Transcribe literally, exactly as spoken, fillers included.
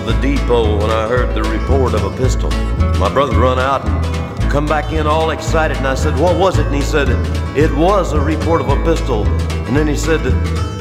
The depot when I heard the report of a pistol. My brother run out and come back in all excited, and I said, what was it? And he said, it was a report of a pistol. And then he said,